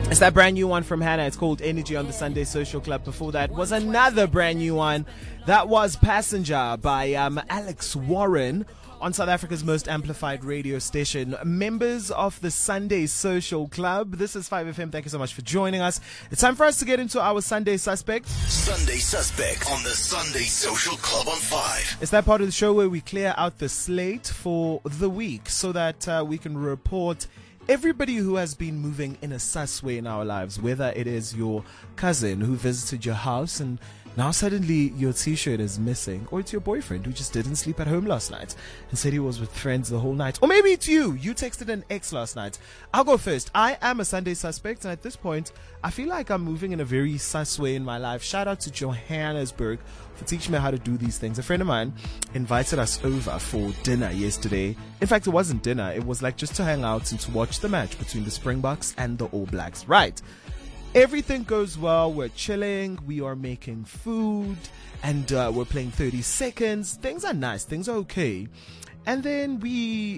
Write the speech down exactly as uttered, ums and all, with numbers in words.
It's that brand new one from Hannah. It's called Energy on the Sunday Social Club. Before that was another brand new one. That was Passenger by um, Alex Warren on South Africa's most amplified radio station. Members of the Sunday Social Club. This is five F M. Thank you so much for joining us. It's time for us to get into our Sunday Suspect. Sunday Suspect on the Sunday Social Club on five. It's that part of the show where we clear out the slate for the week so that uh, we can report everybody who has been moving in a sus way in our lives, whether it is your cousin who visited your house and now suddenly your t-shirt is missing, or it's your boyfriend who just didn't sleep at home last night and said he was with friends the whole night, or maybe it's you. You texted an ex last night. I'll go first. I am a Sunday Suspect, and at this point, I feel like I'm moving in a very sus way in my life. Shout out to Johannesburg for teaching me how to do these things. A friend of mine invited us over for dinner yesterday. In fact, it wasn't dinner. It was like just to hang out and to watch the match between the Springboks and the All Blacks. Right. Everything goes well. We're chilling. We are making food. And uh, we're playing thirty seconds. Things are nice. Things are okay. And then we